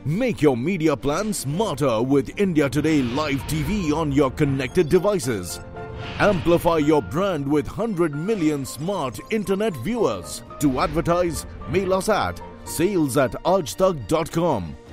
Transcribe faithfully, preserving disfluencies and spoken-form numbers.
Make your media plan smarter with India Today Live T V on your connected devices. Amplify your brand with one hundred million smart internet viewers. To advertise, mail us at sales at aajtak dot com.